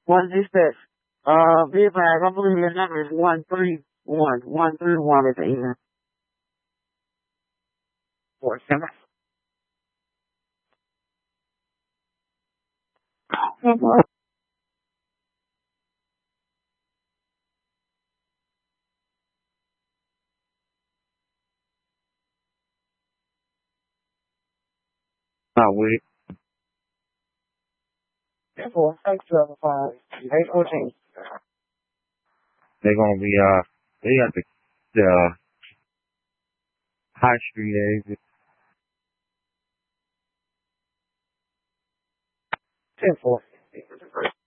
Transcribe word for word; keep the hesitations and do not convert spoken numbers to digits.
One dispatch. Uh, big bag, I believe your number is one three one. One three one is the email. Four seven. Not weak. Four six seven five eight fourteen. They're gonna be uh they got the the uh, high street exit. Ten four.